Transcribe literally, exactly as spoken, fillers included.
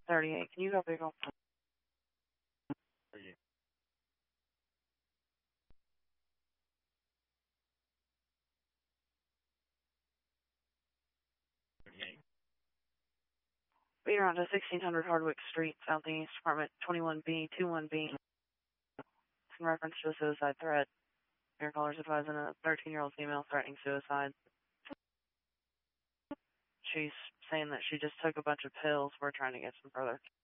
thirty-eight. Can you go big old? Beat around to sixteen hundred Hardwick Street, Southeast, apartment twenty-one B, twenty-one B. In reference to a suicide threat. Your caller's advising a thirteen-year-old female threatening suicide. She's saying that she just took a bunch of pills. We're trying to get some further